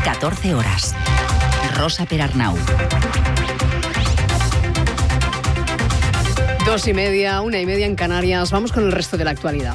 14 horas. Rosa Perarnau. 2:30, 1:30 en Canarias. Vamos con el resto de la actualidad.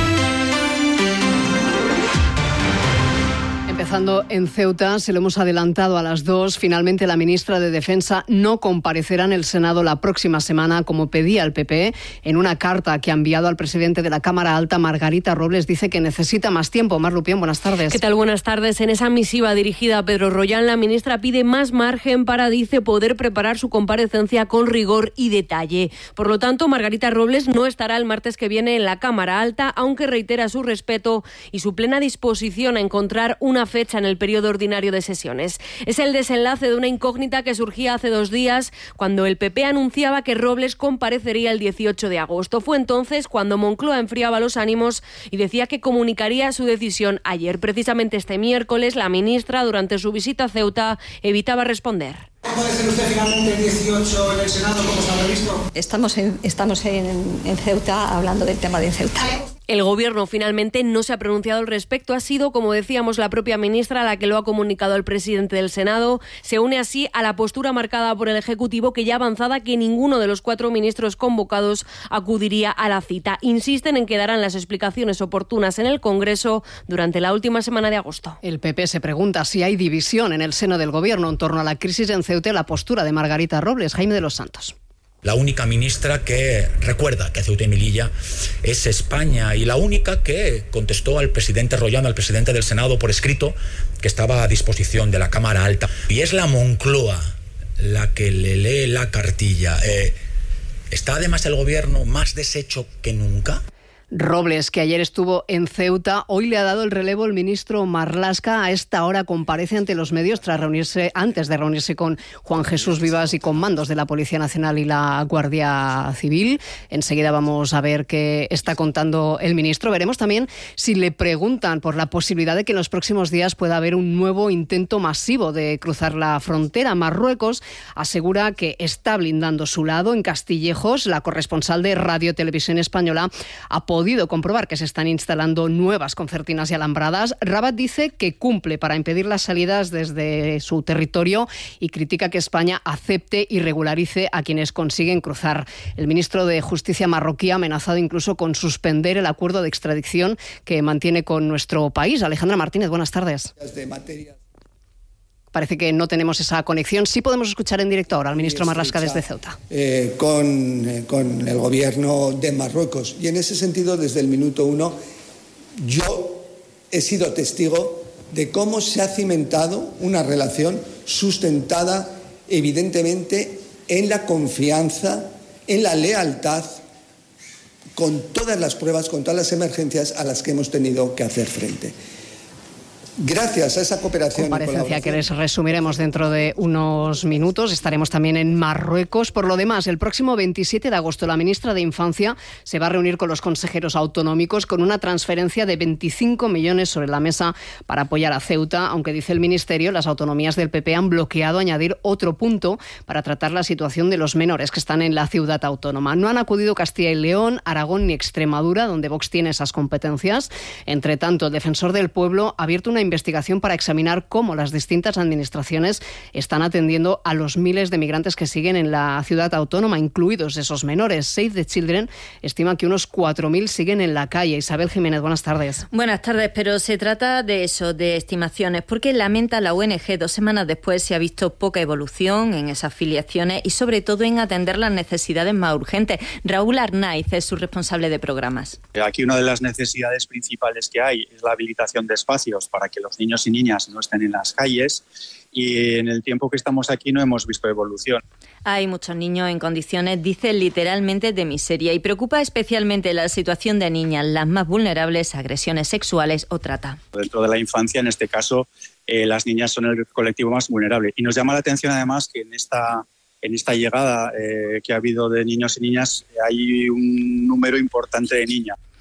Empezando en Ceuta, se lo hemos adelantado a las 2. Finalmente, la ministra de Defensa no comparecerá en el Senado la próxima semana, como pedía el PP. En una carta que ha enviado al presidente de la Cámara Alta, Margarita Robles, dice que necesita más tiempo. Mar Lupión, buenas tardes. ¿Qué tal? Buenas tardes. En esa misiva dirigida a Pedro Rollán, la ministra pide más margen para, dice, poder preparar su comparecencia con rigor y detalle. Por lo tanto, Margarita Robles no estará el martes que viene en la Cámara Alta, aunque reitera su respeto y su plena disposición a encontrar una fecha en el periodo ordinario de sesiones. Es el desenlace de una incógnita que surgía hace 2 días cuando el PP anunciaba que Robles comparecería el 18 de agosto. Fue entonces cuando Moncloa enfriaba los ánimos y decía que comunicaría su decisión ayer. Precisamente este miércoles, la ministra, durante su visita a Ceuta, evitaba responder. ¿Puede ser usted finalmente el 18 en el Senado, como está previsto? Estamos en Ceuta, hablando del tema de Ceuta. El Gobierno finalmente no se ha pronunciado al respecto. Ha sido, como decíamos, la propia ministra la que lo ha comunicado al presidente del Senado. Se une así a la postura marcada por el Ejecutivo, que ya avanzaba que ninguno de los 4 ministros convocados acudiría a la cita. Insisten en que darán las explicaciones oportunas en el Congreso durante la última semana de agosto. El PP se pregunta si hay división en el seno del Gobierno en torno a la crisis en Ceuta y la postura de Margarita Robles. Jaime de los Santos. La única ministra que recuerda que Ceuta y Melilla es España y la única que contestó al presidente Rollán, al presidente del Senado, por escrito, que estaba a disposición de la Cámara Alta. Y es la Moncloa la que le lee la cartilla. ¿Está además el Gobierno más deshecho que nunca? Robles, que ayer estuvo en Ceuta, hoy le ha dado el relevo el ministro Marlaska. A esta hora comparece ante los medios antes de reunirse con Juan Jesús Vivas y con mandos de la Policía Nacional y la Guardia Civil. Enseguida vamos a ver qué está contando el ministro. Veremos también si le preguntan por la posibilidad de que en los próximos días pueda haber un nuevo intento masivo de cruzar la frontera. Marruecos asegura que está blindando su lado. En Castillejos, la corresponsal de Radio Televisión Española ha podido comprobar que se están instalando nuevas concertinas y alambradas. Rabat dice que cumple para impedir las salidas desde su territorio y critica que España acepte y regularice a quienes consiguen cruzar. El ministro de Justicia marroquí ha amenazado incluso con suspender el acuerdo de extradición que mantiene con nuestro país. Alejandra Martínez, buenas tardes. Parece que no tenemos esa conexión. Sí podemos escuchar en directo ahora al ministro Marlaska desde Ceuta. Con el gobierno de Marruecos. Y en ese sentido, desde el minuto 1, yo he sido testigo de cómo se ha cimentado una relación sustentada evidentemente en la confianza, en la lealtad, con todas las pruebas, con todas las emergencias a las que hemos tenido que hacer frente. Gracias a esa cooperación. Comparecencia que les resumiremos dentro de unos minutos. Estaremos también en Marruecos. Por lo demás, el próximo 27 de agosto la ministra de Infancia se va a reunir con los consejeros autonómicos con una transferencia de 25 millones sobre la mesa para apoyar a Ceuta, aunque dice el Ministerio, las autonomías del PP han bloqueado añadir otro punto para tratar la situación de los menores que están en la ciudad autónoma. No han acudido Castilla y León, Aragón ni Extremadura, donde Vox tiene esas competencias. Entre tanto, el defensor del pueblo ha abierto una investigación para examinar cómo las distintas administraciones están atendiendo a los miles de migrantes que siguen en la ciudad autónoma, incluidos esos menores. Save the Children estima que unos 4.000 siguen en la calle. Isabel Jiménez, buenas tardes. Buenas tardes, pero se trata de eso, de estimaciones, porque lamenta la ONG 2 semanas después se ha visto poca evolución en esas filiaciones y sobre todo en atender las necesidades más urgentes. Raúl Arnaiz es su responsable de programas. Aquí una de las necesidades principales que hay es la habilitación de espacios para que los niños y niñas no estén en las calles y en el tiempo que estamos aquí no hemos visto evolución. Hay muchos niños en condiciones, dicen literalmente, de miseria y preocupa especialmente la situación de niñas, las más vulnerables a agresiones sexuales o trata. Dentro de la infancia, en este caso, las niñas son el colectivo más vulnerable y nos llama la atención además que en esta llegada que ha habido de niños y niñas hay un número importante de niñas.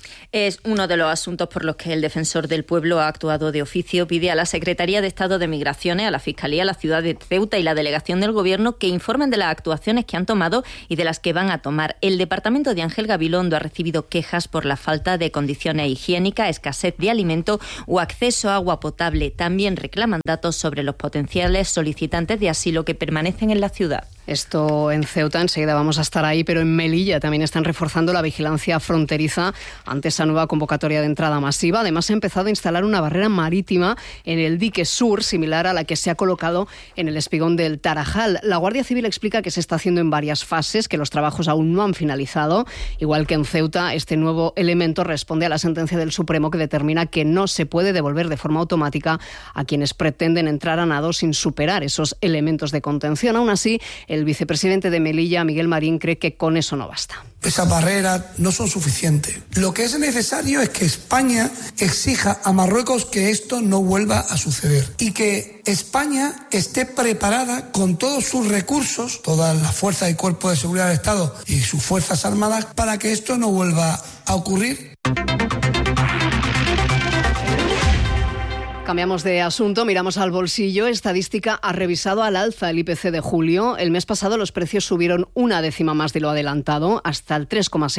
Es uno de los asuntos por los que el Defensor del Pueblo ha actuado de oficio. Pide a la Secretaría de Estado de Migraciones, a la Fiscalía, a la ciudad de Ceuta y la Delegación del Gobierno que informen de las actuaciones que han tomado y de las que van a tomar. El departamento de Ángel Gabilondo ha recibido quejas por la falta de condiciones higiénicas, escasez de alimento o acceso a agua potable. También reclaman datos sobre los potenciales solicitantes de asilo que permanecen en la ciudad. Esto en Ceuta, enseguida vamos a estar ahí, pero en Melilla también están reforzando la vigilancia fronteriza ante esa nueva convocatoria de entrada masiva. Además, ha empezado a instalar una barrera marítima en el dique sur, similar a la que se ha colocado en el espigón del Tarajal. La Guardia Civil explica que se está haciendo en varias fases, que los trabajos aún no han finalizado. Igual que en Ceuta, este nuevo elemento responde a la sentencia del Supremo que determina que no se puede devolver de forma automática a quienes pretenden entrar a nado sin superar esos elementos de contención. Aún así, el vicepresidente de Melilla, Miguel Marín, cree que con eso no basta. Esas barreras no son suficientes. Lo que es necesario es que España exija a Marruecos que esto no vuelva a suceder y que España esté preparada con todos sus recursos, todas las fuerzas y cuerpos de seguridad del Estado y sus fuerzas armadas para que esto no vuelva a ocurrir. Cambiamos de asunto, miramos al bolsillo. Estadística ha revisado al alza el IPC de julio. El mes pasado los precios subieron 0,1 más de lo adelantado, hasta el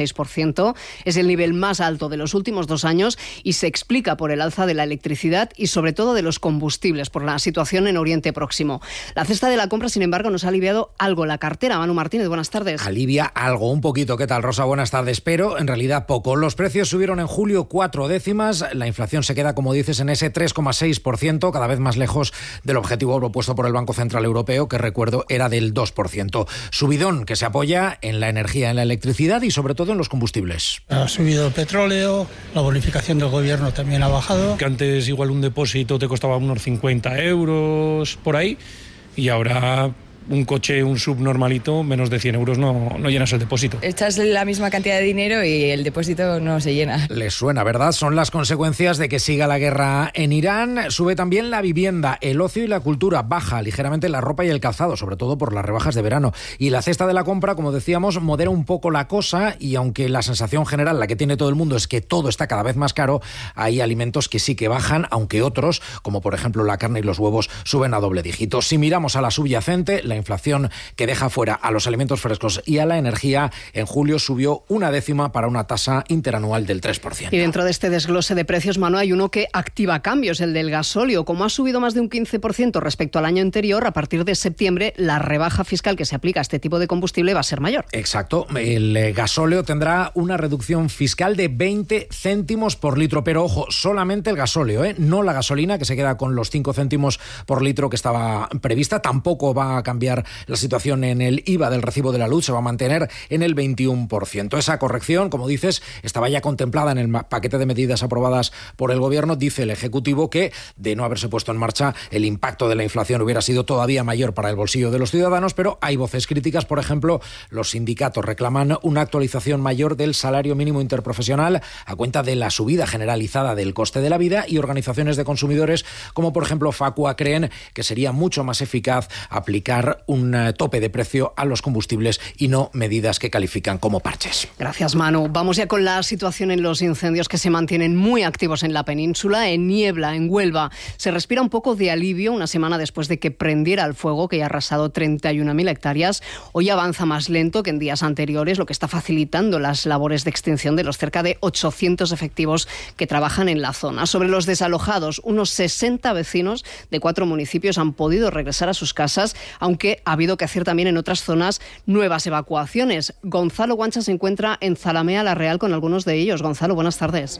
3,6%. Es el nivel más alto de los últimos 2 años y se explica por el alza de la electricidad y sobre todo de los combustibles, por la situación en Oriente Próximo. La cesta de la compra, sin embargo, nos ha aliviado algo la cartera. Manu Martínez, buenas tardes. Alivia algo, un poquito. ¿Qué tal, Rosa? Buenas tardes. Pero en realidad poco. Los precios subieron en julio 4 décimas. La inflación se queda, como dices, en ese 3,6%, cada vez más lejos del objetivo propuesto por el Banco Central Europeo, que recuerdo era del 2%. Subidón que se apoya en la energía, en la electricidad y sobre todo en los combustibles. Ha subido el petróleo, la bonificación del gobierno también ha bajado. Que antes igual un depósito te costaba unos 50 euros por ahí y ahora un coche, un sub normalito, menos de 100 euros no llenas el depósito. Echas la misma cantidad de dinero y el depósito no se llena. Les suena, ¿verdad? Son las consecuencias de que siga la guerra en Irán. Sube también la vivienda, el ocio y la cultura. Baja ligeramente la ropa y el calzado, sobre todo por las rebajas de verano. Y la cesta de la compra, como decíamos, modera un poco la cosa y aunque la sensación general, la que tiene todo el mundo, es que todo está cada vez más caro, hay alimentos que sí que bajan, aunque otros, como por ejemplo la carne y los huevos, suben a doble dígito. Si miramos a la subyacente, la inflación que deja fuera a los alimentos frescos y a la energía, en julio subió 0,1 para una tasa interanual del 3%. Y dentro de este desglose de precios, Manu, hay uno que activa cambios, el del gasóleo. Como ha subido más de un 15% respecto al año anterior, a partir de septiembre la rebaja fiscal que se aplica a este tipo de combustible va a ser mayor. Exacto. El gasóleo tendrá una reducción fiscal de 20 céntimos por litro, pero ojo, solamente el gasóleo, no la gasolina, que se queda con los 5 céntimos por litro que estaba prevista. Tampoco va a cambiar la situación en el IVA del recibo de la luz, se va a mantener en el 21%. Esa corrección, como dices, estaba ya contemplada en el paquete de medidas aprobadas por el Gobierno. Dice el Ejecutivo que, de no haberse puesto en marcha, el impacto de la inflación hubiera sido todavía mayor para el bolsillo de los ciudadanos, pero hay voces críticas. Por ejemplo, los sindicatos reclaman una actualización mayor del salario mínimo interprofesional a cuenta de la subida generalizada del coste de la vida, y organizaciones de consumidores como por ejemplo Facua creen que sería mucho más eficaz aplicar un tope de precio a los combustibles y no medidas que califican como parches. Gracias, Manu. Vamos ya con la situación en los incendios que se mantienen muy activos en la península. En Niebla, en Huelva, se respira un poco de alivio una semana después de que prendiera el fuego, que ya ha arrasado 31.000 hectáreas. Hoy avanza más lento que en días anteriores, lo que está facilitando las labores de extinción de los cerca de 800 efectivos que trabajan en la zona. Sobre los desalojados, unos 60 vecinos de 4 municipios han podido regresar a sus casas, aunque ha habido que hacer también en otras zonas nuevas evacuaciones. Gonzalo Guancha se encuentra en Zalamea la Real con algunos de ellos. Gonzalo, buenas tardes.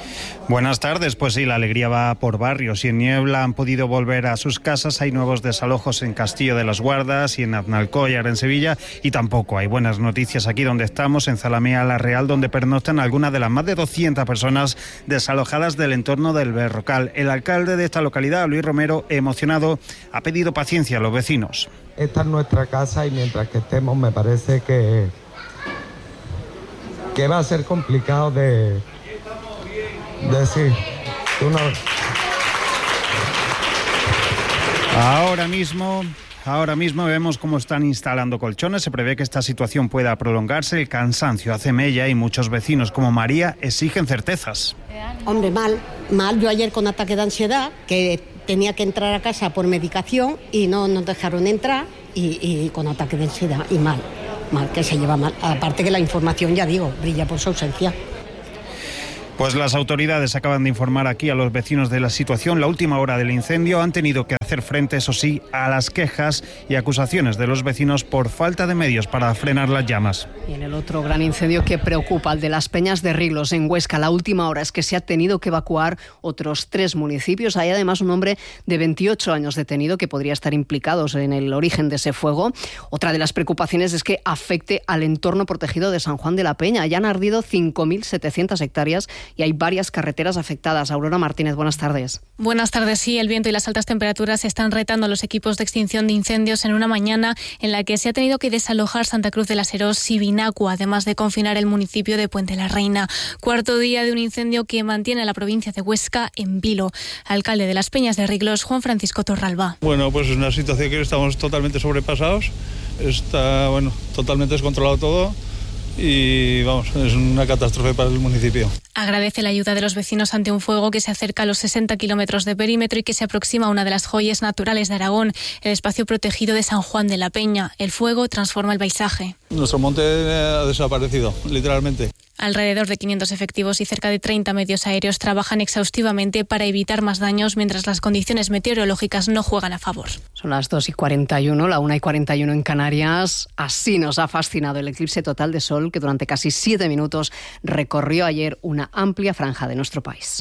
Buenas tardes, pues sí, la alegría va por barrios y en Niebla han podido volver a sus casas. Hay nuevos desalojos en Castillo de las Guardas y en Aznalcóllar, en Sevilla, y tampoco hay buenas noticias aquí donde estamos, en Zalamea la Real, donde pernoctan algunas de las más de 200 personas desalojadas del entorno del Berrocal. El alcalde de esta localidad, Luis Romero, emocionado, ha pedido paciencia a los vecinos. Esta es nuestra casa y mientras que estemos me parece que va a ser complicado de decir. Ahora mismo Ahora mismo vemos cómo están instalando colchones. Se prevé que esta situación pueda prolongarse. El cansancio hace mella y muchos vecinos como María exigen certezas. Hombre, mal. Yo ayer con ataque de ansiedad, que tenía que entrar a casa por medicación y no nos dejaron entrar y con ataque de ansiedad y mal, que se lleva mal. Aparte que la información, ya digo, brilla por su ausencia. Pues las autoridades acaban de informar aquí a los vecinos de la situación. La última hora del incendio han tenido que hacer frente, eso sí, a las quejas y acusaciones de los vecinos por falta de medios para frenar las llamas. Y en el otro gran incendio que preocupa, el de las Peñas de Riglos, en Huesca, la última hora es que se ha tenido que evacuar otros 3 municipios. Hay además un hombre de 28 años detenido que podría estar implicado en el origen de ese fuego. Otra de las preocupaciones es que afecte al entorno protegido de San Juan de la Peña. Ya han ardido 5.700 hectáreas y hay varias carreteras afectadas. Aurora Martínez, buenas tardes. Buenas tardes, sí. El viento y las altas temperaturas están retando a los equipos de extinción de incendios en una mañana en la que se ha tenido que desalojar Santa Cruz de las Herós y Vinacua, además de confinar el municipio de Puente la Reina. Cuarto día de un incendio que mantiene a la provincia de Huesca en vilo. Alcalde de las Peñas de Riglos, Juan Francisco Torralba. Bueno, pues es una situación que estamos totalmente sobrepasados. Está, totalmente descontrolado todo. Y es una catástrofe para el municipio. Agradece la ayuda de los vecinos ante un fuego que se acerca a los 60 kilómetros de perímetro y que se aproxima a una de las joyas naturales de Aragón, el espacio protegido de San Juan de la Peña. El fuego transforma el paisaje. Nuestro monte ha desaparecido, literalmente. Alrededor de 500 efectivos y cerca de 30 medios aéreos trabajan exhaustivamente para evitar más daños mientras las condiciones meteorológicas no juegan a favor. Son las 2:41, la 1:41 en Canarias. Así nos ha fascinado el eclipse total de sol que durante casi 7 minutos recorrió ayer una amplia franja de nuestro país.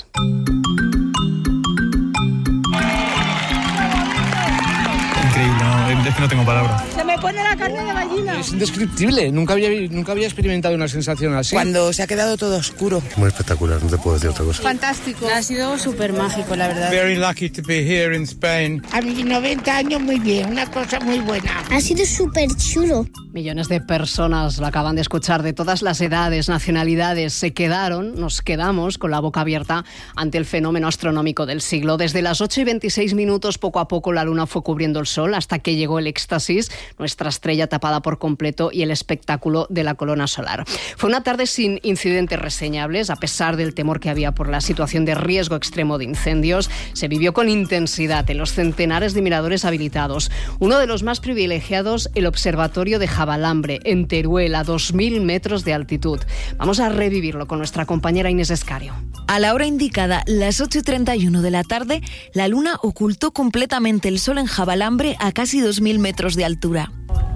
Increíble, es que no tengo palabras. Se me pone la carne de gallina. Es indescriptible, nunca había experimentado una sensación así. Cuando se ha quedado todo oscuro. Muy espectacular, no te puedo decir otra cosa. Fantástico. Ha sido súper mágico, la verdad. Very lucky to be here in Spain. A mis 90 años muy bien, una cosa muy buena. Ha sido súper chulo. Millones de personas lo acaban de escuchar, de todas las edades, nacionalidades, nos quedamos con la boca abierta ante el fenómeno astronómico del siglo. Desde las 8:26, poco a poco la luna fue cubriendo el sol hasta que llegó el éxtasis, nuestra estrella tapada por completo y el espectáculo de la corona solar. Fue una tarde sin incidentes reseñables, a pesar del temor que había por la situación de riesgo extremo de incendios. Se vivió con intensidad en los centenares de miradores habilitados. Uno de los más privilegiados, el observatorio de Javalambre, en Teruel, a 2.000 metros de altitud. Vamos a revivirlo con nuestra compañera Inés Escario. A la hora indicada, las 8:31 de la tarde, la luna ocultó completamente el sol en Javalambre a casi 2.000 metros de altura.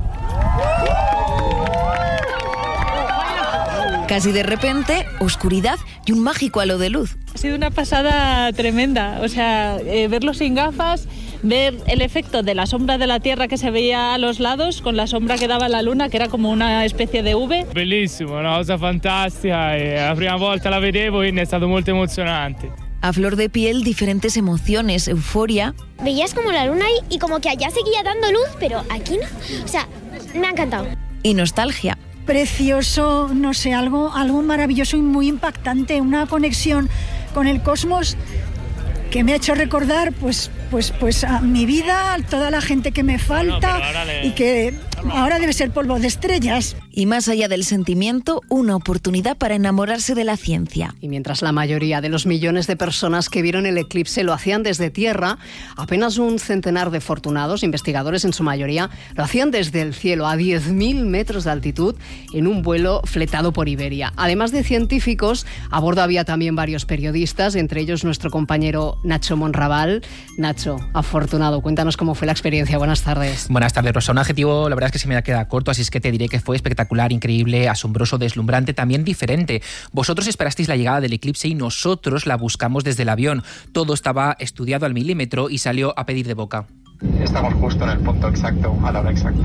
Casi de repente, oscuridad y un mágico halo de luz. Ha sido una pasada tremenda, verlo sin gafas, ver el efecto de la sombra de la Tierra que se veía a los lados con la sombra que daba la luna, que era como una especie de V. Bellissimo, una cosa fantástica, la prima volta la vedevo, quindi è stato molto emozionante. A flor de piel, diferentes emociones, euforia. Veías como la luna y como que allá seguía dando luz, pero aquí no. Me ha encantado. Y nostalgia. Precioso, algo maravilloso y muy impactante, una conexión con el cosmos que me ha hecho recordar pues a mi vida, a toda la gente que me falta y que ahora debe ser polvo de estrellas. Y más allá del sentimiento, una oportunidad para enamorarse de la ciencia. Y mientras la mayoría de los millones de personas que vieron el eclipse lo hacían desde tierra, apenas un centenar de afortunados, investigadores en su mayoría, lo hacían desde el cielo, a 10.000 metros de altitud, en un vuelo fletado por Iberia. Además de científicos, a bordo había también varios periodistas, entre ellos nuestro compañero Nacho Monraval. Nacho, afortunado, cuéntanos cómo fue la experiencia. Buenas tardes. Buenas tardes, Rosa. Un adjetivo, la verdad es que se me queda corto, así es que te diré que fue espectacular, increíble, asombroso, deslumbrante, también diferente. Vosotros esperasteis la llegada del eclipse y nosotros la buscamos desde el avión. Todo estaba estudiado al milímetro y salió a pedir de boca. Estamos justo en el punto exacto, a la hora exacta.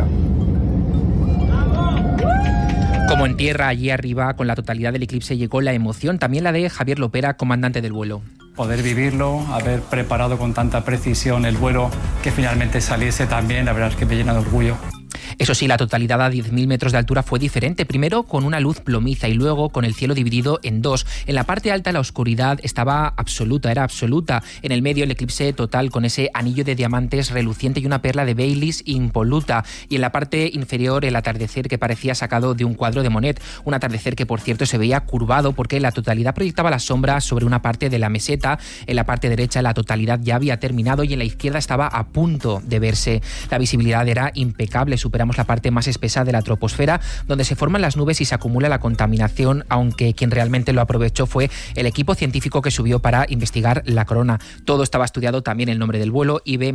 Como en tierra, allí arriba, con la totalidad del eclipse llegó la emoción, también la de Javier Lopera, comandante del vuelo. Poder vivirlo, haber preparado con tanta precisión el vuelo, que finalmente saliese también, la verdad es que me llena de orgullo. Eso sí, la totalidad a 10.000 metros de altura fue diferente. Primero con una luz plomiza y luego con el cielo dividido en dos. En la parte alta la oscuridad estaba absoluta, era absoluta. En el medio el eclipse total con ese anillo de diamantes reluciente y una perla de Baileys impoluta. Y en la parte inferior el atardecer que parecía sacado de un cuadro de Monet. Un atardecer que, por cierto, se veía curvado porque la totalidad proyectaba la sombra sobre una parte de la meseta. En la parte derecha la totalidad ya había terminado y en la izquierda estaba a punto de verse. La visibilidad era impecable. Superamos la parte más espesa de la troposfera, donde se forman las nubes y se acumula la contaminación, aunque quien realmente lo aprovechó fue el equipo científico que subió para investigar la corona. Todo estaba estudiado, también el nombre del vuelo, IB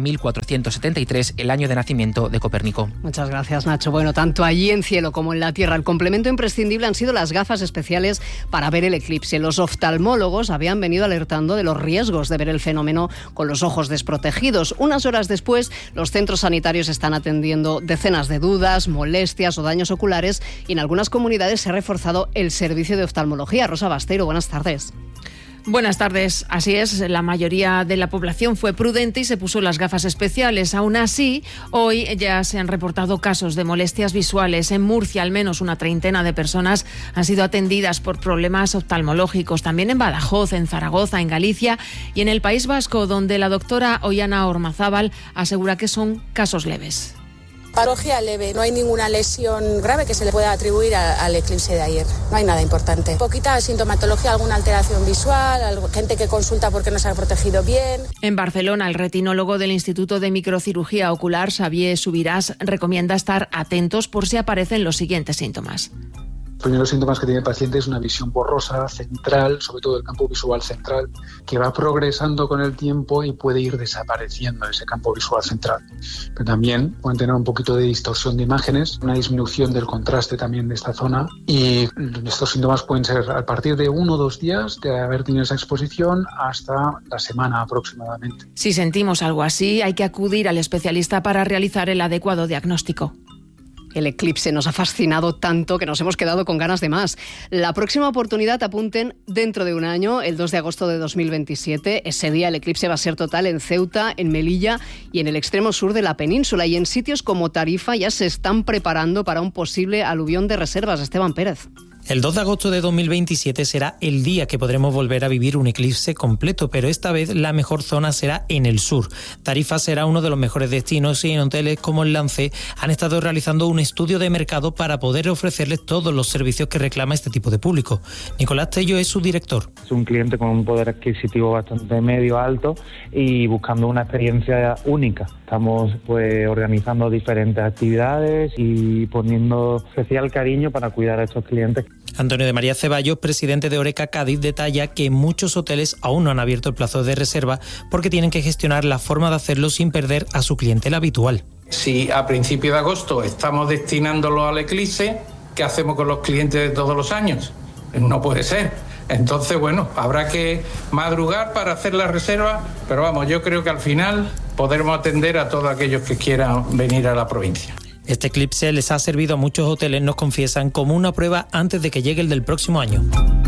1473, el año de nacimiento de Copérnico. Muchas gracias, Nacho. Bueno, tanto allí en cielo como en la tierra, el complemento imprescindible han sido las gafas especiales para ver el eclipse. Los oftalmólogos habían venido alertando de los riesgos de ver el fenómeno con los ojos desprotegidos. Unas horas después, los centros sanitarios están atendiendo decenas de dudas, molestias o daños oculares y en algunas comunidades se ha reforzado el servicio de oftalmología. Rosa Basteiro, buenas tardes. Buenas tardes. Así es, la mayoría de la población fue prudente y se puso las gafas especiales. Aún así, hoy ya se han reportado casos de molestias visuales. En Murcia, al menos una treintena de personas han sido atendidas por problemas oftalmológicos. También en Badajoz, en Zaragoza, en Galicia y en el País Vasco, donde la doctora Ollana Ormazábal asegura que son casos leves. Patología leve, no hay ninguna lesión grave que se le pueda atribuir al eclipse de ayer. No hay nada importante. Poquita sintomatología, alguna alteración visual, gente que consulta porque no se ha protegido bien. En Barcelona, el retinólogo del Instituto de Microcirugía Ocular, Xavier Subirás, recomienda estar atentos por si aparecen los siguientes síntomas. Los primeros síntomas que tiene el paciente es una visión borrosa, central, sobre todo el campo visual central, que va progresando con el tiempo y puede ir desapareciendo ese campo visual central. Pero también pueden tener un poquito de distorsión de imágenes, una disminución del contraste también de esta zona, y estos síntomas pueden ser a partir de 1 o 2 días de haber tenido esa exposición hasta la semana aproximadamente. Si sentimos algo así, hay que acudir al especialista para realizar el adecuado diagnóstico. El eclipse nos ha fascinado tanto que nos hemos quedado con ganas de más. La próxima oportunidad, apunten, dentro de un año, el 2 de agosto de 2027. Ese día el eclipse va a ser total en Ceuta, en Melilla y en el extremo sur de la península. Y en sitios como Tarifa ya se están preparando para un posible aluvión de reservas. Esteban Pérez. El 2 de agosto de 2027 será el día que podremos volver a vivir un eclipse completo, pero esta vez la mejor zona será en el sur. Tarifa será uno de los mejores destinos y en hoteles como el Lance han estado realizando un estudio de mercado para poder ofrecerles todos los servicios que reclama este tipo de público. Nicolás Tello es su director. Es un cliente con un poder adquisitivo bastante medio alto y buscando una experiencia única. Estamos organizando diferentes actividades y poniendo especial cariño para cuidar a estos clientes. Antonio de María Ceballos, presidente de Oreca Cádiz, detalla que muchos hoteles aún no han abierto el plazo de reserva porque tienen que gestionar la forma de hacerlo sin perder a su clientela habitual. Si a principios de agosto estamos destinándolo al eclipse, ¿qué hacemos con los clientes de todos los años? No puede ser. Entonces, habrá que madrugar para hacer la reserva, pero yo creo que al final podremos atender a todos aquellos que quieran venir a la provincia. Este eclipse les ha servido a muchos hoteles, nos confiesan, como una prueba antes de que llegue el del próximo año.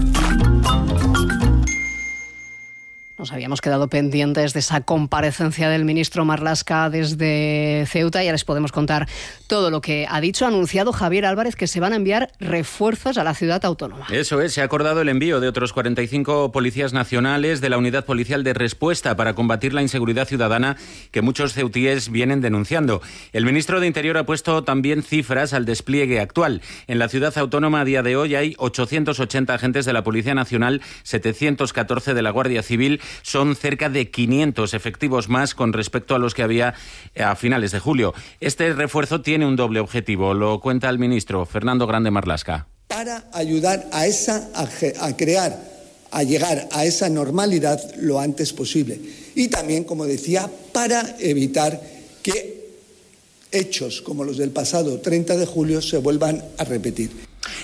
Nos habíamos quedado pendientes de esa comparecencia del ministro Marlaska desde Ceuta. Ya les podemos contar todo lo que ha dicho. Ha anunciado Javier Álvarez que se van a enviar refuerzos a la ciudad autónoma. Eso es, se ha acordado el envío de otros 45 policías nacionales de la Unidad Policial de Respuesta para combatir la inseguridad ciudadana que muchos ceutíes vienen denunciando. El ministro de Interior ha puesto también cifras al despliegue actual. En la ciudad autónoma a día de hoy hay 880 agentes de la Policía Nacional, 714 de la Guardia Civil. Son cerca de 500 efectivos más con respecto a los que había a finales de julio. Este refuerzo tiene un doble objetivo, lo cuenta el ministro Fernando Grande Marlaska. Para ayudar a llegar a esa normalidad lo antes posible. Y también, como decía, para evitar que hechos como los del pasado 30 de julio se vuelvan a repetir.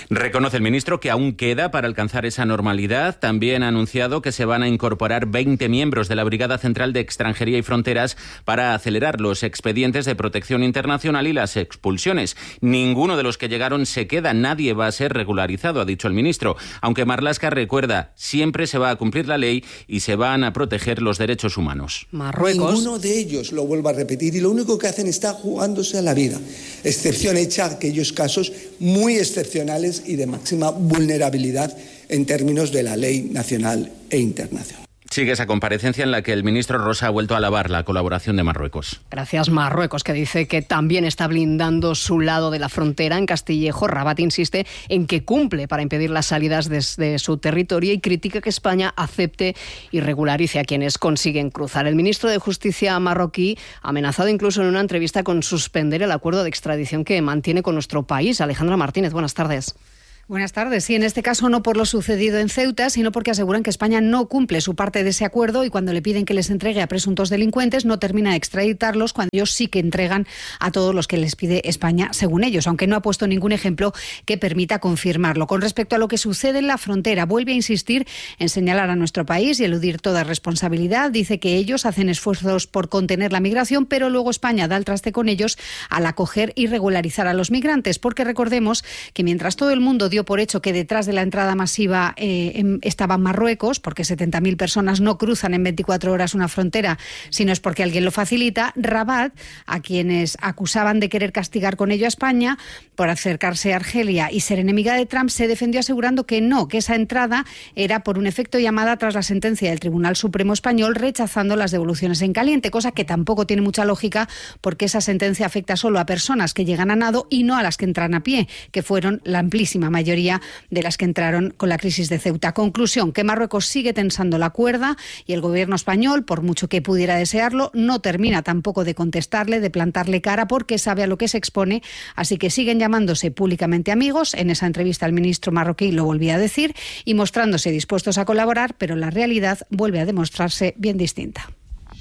Reconoce el ministro que aún queda para alcanzar esa normalidad. También ha anunciado que se van a incorporar 20 miembros de la Brigada Central de Extranjería y Fronteras para acelerar los expedientes de protección internacional y las expulsiones. Ninguno de los que llegaron se queda, nadie va a ser regularizado, ha dicho el ministro. Aunque Marlaska recuerda, siempre se va a cumplir la ley y se van a proteger los derechos humanos. Marruecos. Ninguno de ellos, lo vuelvo a repetir, y lo único que hacen está jugándose a la vida. Excepción hecha a aquellos casos muy excepcionales y de máxima vulnerabilidad en términos de la ley nacional e internacional. Sigue esa comparecencia en la que el ministro Rosa ha vuelto a alabar la colaboración de Marruecos. Gracias, Marruecos, que dice que también está blindando su lado de la frontera. En Castillejo, Rabat insiste en que cumple para impedir las salidas desde su territorio y critica que España acepte y regularice a quienes consiguen cruzar. El ministro de Justicia marroquí ha amenazado incluso en una entrevista con suspender el acuerdo de extradición que mantiene con nuestro país. Alejandra Martínez, buenas tardes. Buenas tardes. Sí, en este caso no por lo sucedido en Ceuta, sino porque aseguran que España no cumple su parte de ese acuerdo y cuando le piden que les entregue a presuntos delincuentes no termina de extraditarlos cuando ellos sí que entregan a todos los que les pide España, según ellos, aunque no ha puesto ningún ejemplo que permita confirmarlo. Con respecto a lo que sucede en la frontera, vuelve a insistir en señalar a nuestro país y eludir toda responsabilidad. Dice que ellos hacen esfuerzos por contener la migración, pero luego España da el traste con ellos al acoger y regularizar a los migrantes, porque recordemos que mientras todo el mundo dio por hecho que detrás de la entrada masiva estaba Marruecos, porque 70.000 personas no cruzan en 24 horas una frontera, sino es porque alguien lo facilita. Rabat, a quienes acusaban de querer castigar con ello a España por acercarse a Argelia y ser enemiga de Trump, se defendió asegurando que no, que esa entrada era por un efecto llamada tras la sentencia del Tribunal Supremo Español rechazando las devoluciones en caliente, cosa que tampoco tiene mucha lógica porque esa sentencia afecta solo a personas que llegan a nado y no a las que entran a pie, que fueron la amplísima mayoría de las que entraron con la crisis de Ceuta. Conclusión, que Marruecos sigue tensando la cuerda y el gobierno español, por mucho que pudiera desearlo, no termina tampoco de contestarle, de plantarle cara, porque sabe a lo que se expone, así que siguen llamándose públicamente amigos. En esa entrevista el ministro marroquí lo volvía a decir y mostrándose dispuestos a colaborar, pero la realidad vuelve a demostrarse bien distinta.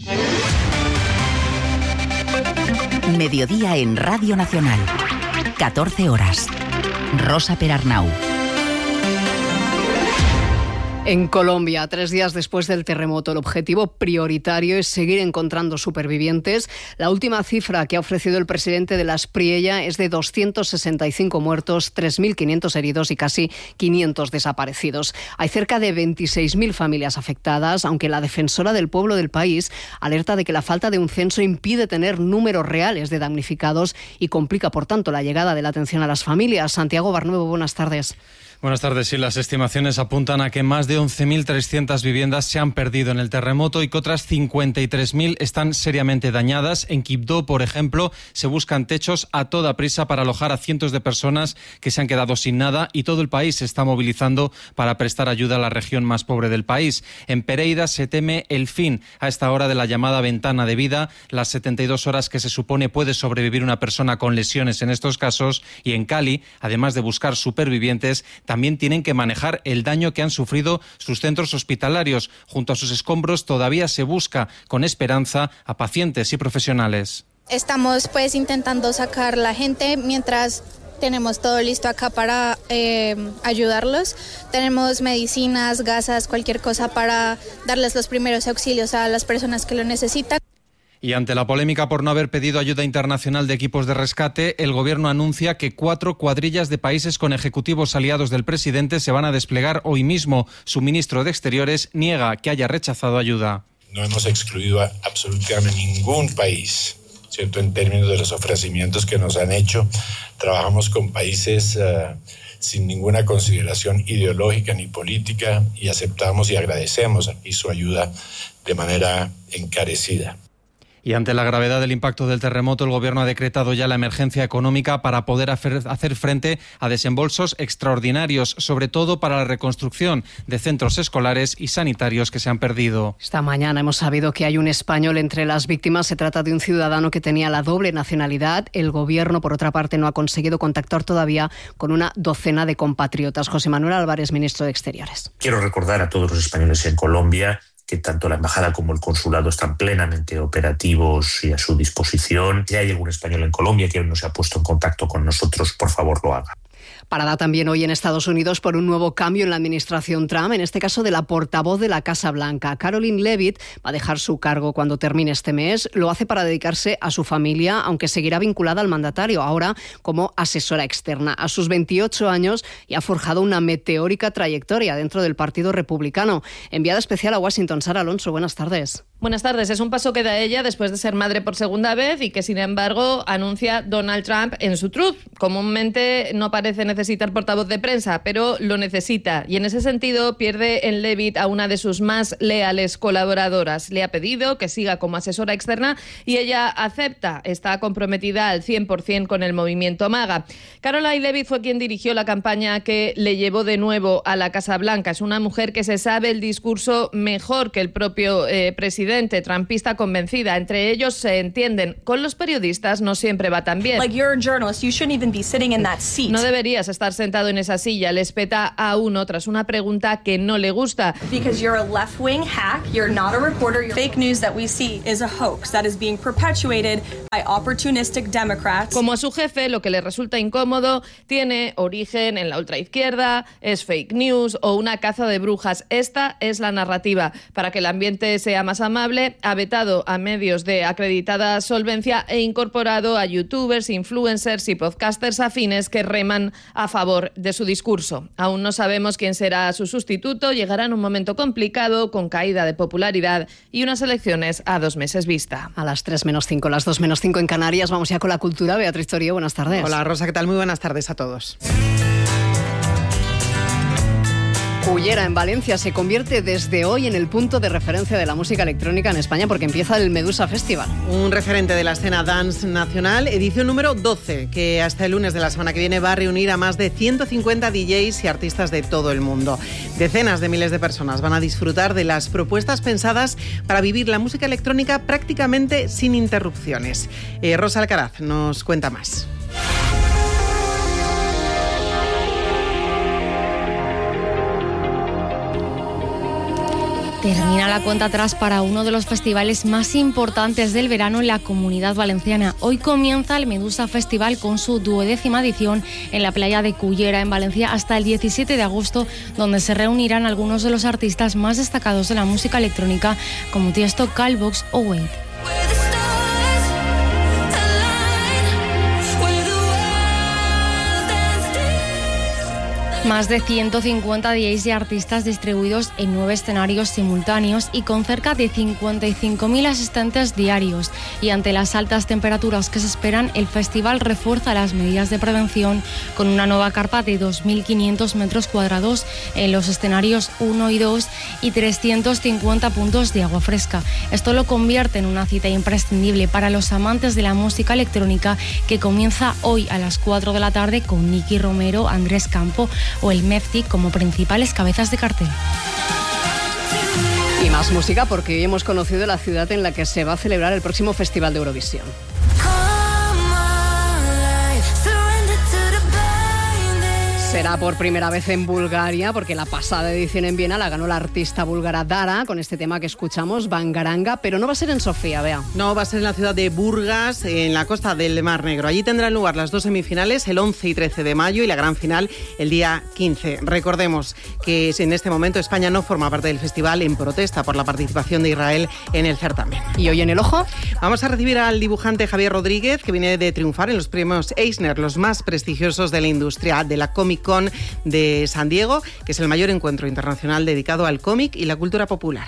Mediodía en Radio Nacional. 14 horas. Rosa Perarnau. En Colombia, 3 días después del terremoto, el objetivo prioritario es seguir encontrando supervivientes. La última cifra que ha ofrecido el presidente de la Espriella es de 265 muertos, 3.500 heridos y casi 500 desaparecidos. Hay cerca de 26.000 familias afectadas, aunque la defensora del pueblo del país alerta de que la falta de un censo impide tener números reales de damnificados y complica, por tanto, la llegada de la atención a las familias. Santiago Barnuevo, buenas tardes. Buenas tardes. Sí, las estimaciones apuntan a que más de 11.300 viviendas se han perdido en el terremoto y que otras 53.000 están seriamente dañadas. En Quibdó, por ejemplo, se buscan techos a toda prisa para alojar a cientos de personas que se han quedado sin nada y todo el país se está movilizando para prestar ayuda a la región más pobre del país. En Pereira se teme el fin a esta hora de la llamada ventana de vida, las 72 horas que se supone puede sobrevivir una persona con lesiones en estos casos, y en Cali, además de buscar supervivientes, también tienen que manejar el daño que han sufrido sus centros hospitalarios. Junto a sus escombros todavía se busca con esperanza a pacientes y profesionales. Estamos intentando sacar la gente mientras tenemos todo listo acá para ayudarlos. Tenemos medicinas, gasas, cualquier cosa para darles los primeros auxilios a las personas que lo necesitan. Y ante la polémica por no haber pedido ayuda internacional de equipos de rescate, el gobierno anuncia que 4 cuadrillas de países con ejecutivos aliados del presidente se van a desplegar hoy mismo. Su ministro de Exteriores niega que haya rechazado ayuda. No hemos excluido a absolutamente ningún país, ¿cierto?, en términos de los ofrecimientos que nos han hecho. Trabajamos con países sin ninguna consideración ideológica ni política y aceptamos y agradecemos aquí su ayuda de manera encarecida. Y ante la gravedad del impacto del terremoto, el Gobierno ha decretado ya la emergencia económica para poder hacer frente a desembolsos extraordinarios, sobre todo para la reconstrucción de centros escolares y sanitarios que se han perdido. Esta mañana hemos sabido que hay un español entre las víctimas. Se trata de un ciudadano que tenía la doble nacionalidad. El Gobierno, por otra parte, no ha conseguido contactar todavía con una docena de compatriotas. José Manuel Álvarez, ministro de Exteriores. Quiero recordar a todos los españoles en Colombia que tanto la embajada como el consulado están plenamente operativos y a su disposición. Si hay algún español en Colombia que no se ha puesto en contacto con nosotros, por favor lo haga. Parada también hoy en Estados Unidos por un nuevo cambio en la administración Trump, en este caso de la portavoz de la Casa Blanca. Caroline Leavitt va a dejar su cargo cuando termine este mes. Lo hace para dedicarse a su familia, aunque seguirá vinculada al mandatario, ahora como asesora externa. A sus 28 años y ha forjado una meteórica trayectoria dentro del Partido Republicano. Enviada especial a Washington, Sara Alonso, buenas tardes. Buenas tardes. Es un paso que da ella después de ser madre por segunda vez y que, sin embargo, anuncia Donald Trump en su Truth. Comúnmente no parece necesitar portavoz de prensa, pero lo necesita. Y en ese sentido pierde en Leavitt a una de sus más leales colaboradoras. Le ha pedido que siga como asesora externa y ella acepta. Está comprometida al 100% con el movimiento MAGA. Caroline Leavitt fue quien dirigió la campaña que le llevó de nuevo a la Casa Blanca. Es una mujer que se sabe el discurso mejor que el propio presidente, trumpista convencida. Entre ellos se entienden. Con los periodistas no siempre va tan bien. No deberías estar sentado en esa silla, le espeta a uno tras una pregunta que no le gusta. Como a su jefe, lo que le resulta incómodo tiene origen en la ultraizquierda, es fake news o una caza de brujas. Esta es la narrativa. Para que el ambiente sea más amable, ha vetado a medios de acreditada solvencia e incorporado a youtubers, influencers y podcasters afines que reman a favor de su discurso. Aún no sabemos quién será su sustituto. Llegará en un momento complicado, con caída de popularidad y unas elecciones a 2 meses vista. A las 3:05, las 2:05 en Canarias. Vamos ya con la cultura. Beatriz Torío, buenas tardes. Hola Rosa, ¿qué tal? Muy buenas tardes a todos. Cullera, en Valencia, se convierte desde hoy en el punto de referencia de la música electrónica en España porque empieza el Medusa Festival. Un referente de la escena dance nacional, edición número 12, que hasta el lunes de la semana que viene va a reunir a más de 150 DJs y artistas de todo el mundo. Decenas de miles de personas van a disfrutar de las propuestas pensadas para vivir la música electrónica prácticamente sin interrupciones. Rosa Alcaraz nos cuenta más. Termina la cuenta atrás para uno de los festivales más importantes del verano en la Comunidad Valenciana. Hoy comienza el Medusa Festival con su 12ª edición en la playa de Cullera, en Valencia, hasta el 17 de agosto, donde se reunirán algunos de los artistas más destacados de la música electrónica, como Tiesto, Calvox o Wade. Más de 150 DJs y artistas distribuidos en 9 escenarios simultáneos y con cerca de 55.000 asistentes diarios. Y ante las altas temperaturas que se esperan, el festival refuerza las medidas de prevención con una nueva carpa de 2.500 metros cuadrados en los escenarios 1 y 2 y 350 puntos de agua fresca. Esto lo convierte en una cita imprescindible para los amantes de la música electrónica, que comienza hoy a las 4 de la tarde con Nicky Romero, Andrés Campo o el Mefti como principales cabezas de cartel. Y más música porque hoy hemos conocido la ciudad en la que se va a celebrar el próximo Festival de Eurovisión. Será por primera vez en Bulgaria, porque la pasada edición en Viena la ganó la artista búlgara Dara con este tema que escuchamos, Bangaranga, pero no va a ser en Sofía, Bea. No, va a ser en la ciudad de Burgas, en la costa del Mar Negro. Allí tendrán lugar las 2 semifinales, el 11 y 13 de mayo, y la gran final el día 15. Recordemos que en este momento España no forma parte del festival en protesta por la participación de Israel en el certamen. ¿Y hoy en El Ojo? Vamos a recibir al dibujante Javier Rodríguez, que viene de triunfar en los premios Eisner, los más prestigiosos de la industria de la Comic Con de San Diego, que es el mayor encuentro internacional dedicado al cómic y la cultura popular.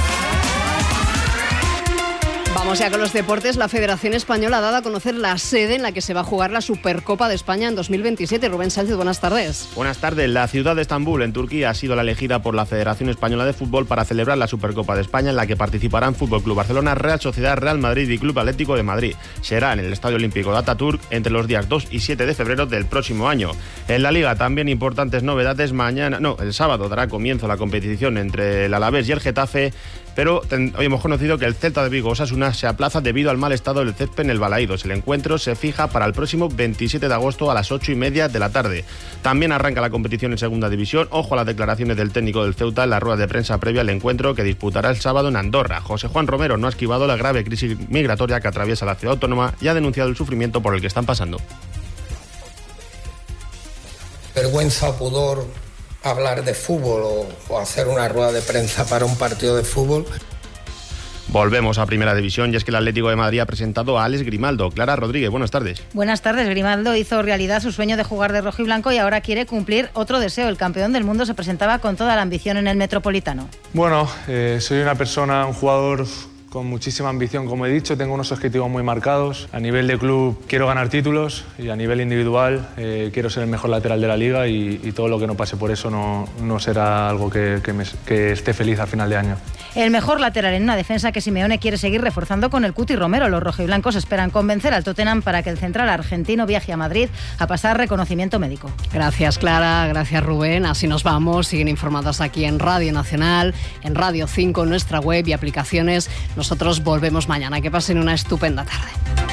Vamos ya con los deportes. La Federación Española ha dado a conocer la sede en la que se va a jugar la Supercopa de España en 2027. Rubén Sánchez, buenas tardes. Buenas tardes. La ciudad de Estambul, en Turquía, ha sido la elegida por la Federación Española de Fútbol para celebrar la Supercopa de España, en la que participarán Fútbol Club Barcelona, Real Sociedad, Real Madrid y Club Atlético de Madrid. Será en el Estadio Olímpico de Ataturk entre los días 2 y 7 de febrero del próximo año. En la Liga, también importantes novedades. El sábado dará comienzo la competición entre el Alavés y el Getafe, pero hoy hemos conocido que el Celta de Vigo Osasuna se aplaza debido al mal estado del césped en el Balaídos. El encuentro se fija para el próximo 27 de agosto a las 8:30 de la tarde. También arranca la competición en Segunda División. Ojo a las declaraciones del técnico del Ceuta en la rueda de prensa previa al encuentro que disputará el sábado en Andorra. José Juan Romero no ha esquivado la grave crisis migratoria que atraviesa la ciudad autónoma y ha denunciado el sufrimiento por el que están pasando. vergüenza o pudor hablar de fútbol o hacer una rueda de prensa para un partido de fútbol. Volvemos a Primera División y es que el Atlético de Madrid ha presentado a Alex Grimaldo. Clara Rodríguez, buenas tardes. Buenas tardes. Grimaldo hizo realidad su sueño de jugar de rojo y blanco y ahora quiere cumplir otro deseo. El campeón del mundo se presentaba con toda la ambición en el Metropolitano. Bueno, soy una persona, un jugador con muchísima ambición, como he dicho, tengo unos objetivos muy marcados. A nivel de club quiero ganar títulos y a nivel individual quiero ser el mejor lateral de la liga y todo lo que no pase por eso no será algo que esté feliz al final de año. El mejor lateral en una defensa que Simeone quiere seguir reforzando con el Cuti Romero. Los rojiblancos esperan convencer al Tottenham para que el central argentino viaje a Madrid a pasar reconocimiento médico. Gracias, Clara. Gracias, Rubén. Así nos vamos. Siguen informados aquí en Radio Nacional, en Radio 5, en nuestra web y aplicaciones. Nosotros volvemos mañana. Que pasen una estupenda tarde.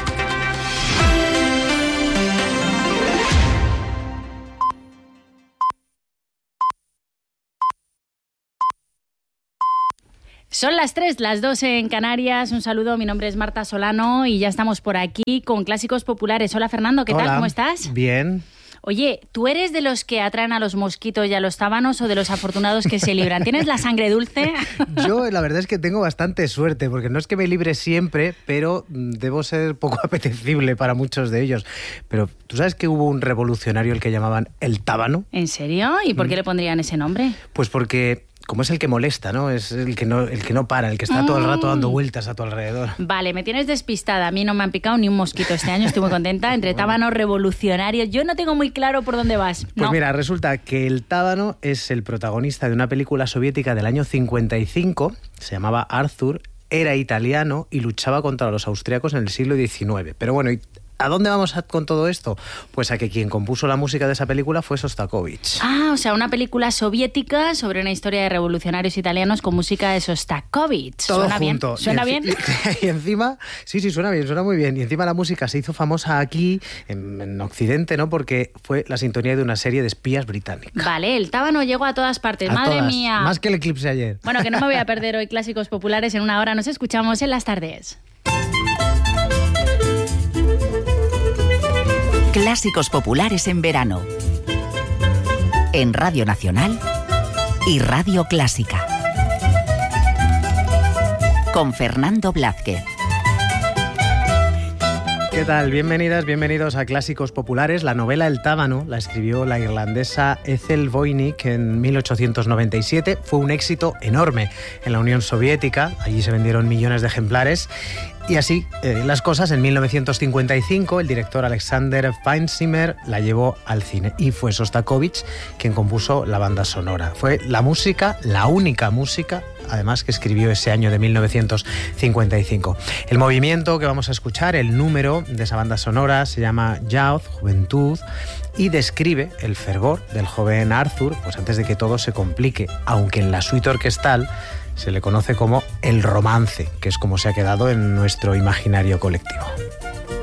Son las 3, las 2 en Canarias. Un saludo, mi nombre es Marta Solano y ya estamos por aquí con Clásicos Populares. Hola, Fernando, ¿qué tal? ¿Cómo estás? Bien. Oye, ¿tú eres de los que atraen a los mosquitos y a los tábanos o de los afortunados que se libran? ¿Tienes la sangre dulce? Yo la verdad es que tengo bastante suerte, porque no es que me libre siempre, pero debo ser poco apetecible para muchos de ellos. Pero ¿tú sabes que hubo un revolucionario el que llamaban el tábano? ¿En serio? ¿Y por qué le pondrían ese nombre? Pues porque... como es el que molesta, ¿no? Es el que no para, el que está todo el rato dando vueltas a tu alrededor. Vale, me tienes despistada. A mí no me han picado ni un mosquito este año, estoy muy contenta. Entre tábano, revolucionario, yo no tengo muy claro por dónde vas. Pues mira, resulta que el tábano es el protagonista de una película soviética del año 55, se llamaba Arthur, era italiano y luchaba contra los austríacos en el siglo XIX. Pero bueno, ¿a dónde vamos con todo esto? Pues a que quien compuso la música de esa película fue Sostakovich. Ah, o sea, una película soviética sobre una historia de revolucionarios italianos con música de Sostakovich. Todo ¿Suena junto. bien? ¿Suena bien? Y encima, sí, suena bien, suena muy bien. Y encima la música se hizo famosa aquí, en Occidente, ¿no? Porque fue la sintonía de una serie de espías británicas. Vale, el tábano llegó a todas partes. Madre mía. Más que el eclipse ayer. Bueno, que no me voy a perder hoy Clásicos Populares. En una hora nos escuchamos en las tardes. Clásicos populares en verano. En Radio Nacional y Radio Clásica. Con Fernando Blázquez. ¿Qué tal? Bienvenidas, bienvenidos a Clásicos Populares. La novela El tábano la escribió la irlandesa Ethel Voynich en 1897. Fue un éxito enorme en la Unión Soviética. Allí se vendieron millones de ejemplares. Y así las cosas, en 1955 el director Alexander Feinzimmer la llevó al cine y fue Sostakovich quien compuso la banda sonora. Fue la música, la única música, además, que escribió ese año de 1955. El movimiento que vamos a escuchar, el número de esa banda sonora, se llama Youth, Juventud, y describe el fervor del joven Arthur, pues antes de que todo se complique, aunque en la suite orquestal se le conoce como el romance, que es como se ha quedado en nuestro imaginario colectivo.